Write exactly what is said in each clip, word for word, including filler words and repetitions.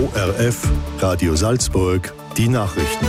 O R F, Radio Salzburg, die Nachrichten.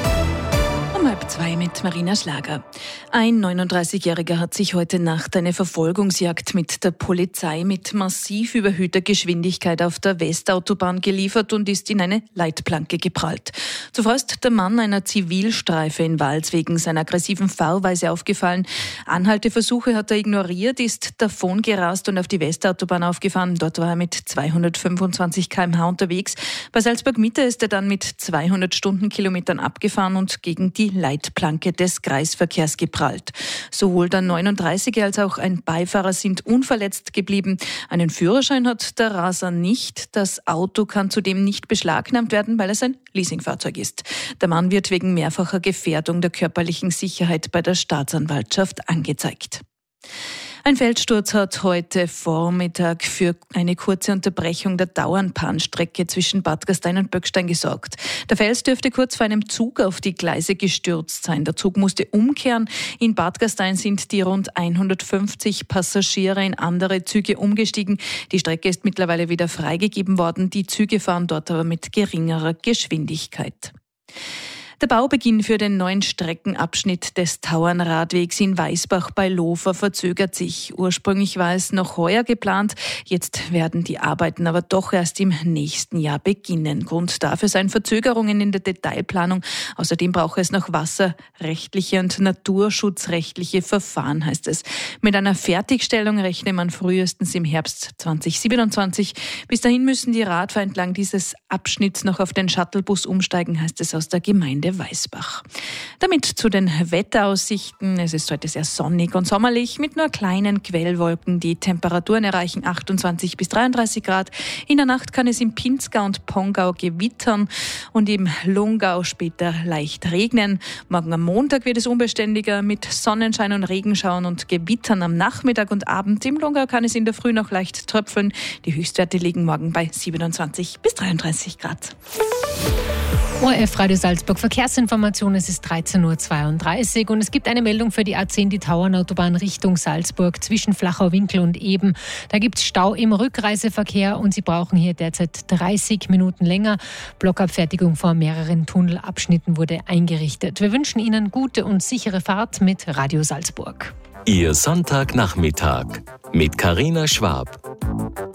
Um halb zwei mit Marina Schlager. Ein neununddreißigjähriger hat sich heute Nacht eine Verfolgungsjagd mit der Polizei mit massiv überhöhter Geschwindigkeit auf der Westautobahn geliefert und ist in eine Leitplanke geprallt. Zuvor ist der Mann einer Zivilstreife in Wals wegen seiner aggressiven Fahrweise aufgefallen. Anhalteversuche hat er ignoriert, ist davongerast und auf die Westautobahn aufgefahren. Dort war er mit zweihundertfünfundzwanzig Kilometer pro Stunde unterwegs. Bei Salzburg Mitte ist er dann mit zweihundert Stundenkilometern abgefahren und gegen die Leitplanke des Kreisverkehrs geprallt. Sowohl der neununddreißiger als auch ein Beifahrer sind unverletzt geblieben. Einen Führerschein hat der Raser nicht. Das Auto kann zudem nicht beschlagnahmt werden, weil es ein Leasingfahrzeug ist. Der Mann wird wegen mehrfacher Gefährdung der körperlichen Sicherheit bei der Staatsanwaltschaft angezeigt. Ein Felssturz hat heute Vormittag für eine kurze Unterbrechung der Dauernbahnstrecke zwischen Bad Gastein und Böckstein gesorgt. Der Fels dürfte kurz vor einem Zug auf die Gleise gestürzt sein. Der Zug musste umkehren. In Bad Gastein sind die rund hundertfünfzig Passagiere in andere Züge umgestiegen. Die Strecke ist mittlerweile wieder freigegeben worden. Die Züge fahren dort aber mit geringerer Geschwindigkeit. Der Baubeginn für den neuen Streckenabschnitt des Tauernradwegs in Weisbach bei Lofer verzögert sich. Ursprünglich war es noch heuer geplant. Jetzt werden die Arbeiten aber doch erst im nächsten Jahr beginnen. Grund dafür seien Verzögerungen in der Detailplanung. Außerdem brauche es noch wasserrechtliche und naturschutzrechtliche Verfahren, heißt es. Mit einer Fertigstellung rechne man frühestens im Herbst zweitausendsiebenundzwanzig. Bis dahin müssen die Radfahrer entlang dieses Abschnitts noch auf den Shuttlebus umsteigen, heißt es aus der Gemeinde Weisbach. Damit zu den Wetteraussichten. Es ist heute sehr sonnig und sommerlich mit nur kleinen Quellwolken. Die Temperaturen erreichen achtundzwanzig bis dreiunddreißig Grad. In der Nacht kann es im Pinzgau und Pongau gewittern und im Lungau später leicht regnen. Morgen am Montag wird es unbeständiger mit Sonnenschein und Regenschauern und Gewittern am Nachmittag und Abend. Im Lungau kann es in der Früh noch leicht tröpfeln. Die Höchstwerte liegen morgen bei siebenundzwanzig bis dreiunddreißig Grad. O R F Radio Salzburg Verkehrsinformation, es ist dreizehn Uhr zweiunddreißig und es gibt eine Meldung für die A zehn, die Tauernautobahn Richtung Salzburg zwischen Flachau-Winkel und Eben. Da gibt es Stau im Rückreiseverkehr und Sie brauchen hier derzeit dreißig Minuten länger. Blockabfertigung vor mehreren Tunnelabschnitten wurde eingerichtet. Wir wünschen Ihnen gute und sichere Fahrt mit Radio Salzburg. Ihr Sonntagnachmittag mit Carina Schwab.